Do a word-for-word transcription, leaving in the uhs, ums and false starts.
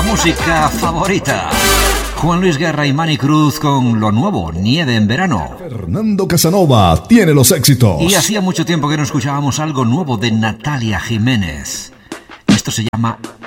música favorita. Juan Luis Guerra y Manny Cruz con lo nuevo, Nieve en Verano. Fernando Casanova tiene los éxitos. Y hacía mucho tiempo que no escuchábamos algo nuevo de Natalia Jiménez. Esto se llama